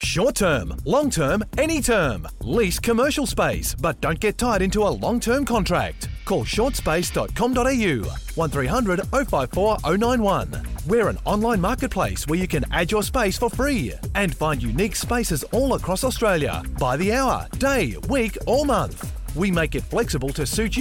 Short term, long term, any term. Lease commercial space, but don't get tied into a long-term contract. Call shortspace.com.au 1300 054 091. We're an online marketplace where you can add your space for free and find unique spaces all across Australia by the hour, day, week or month. We make it flexible to suit you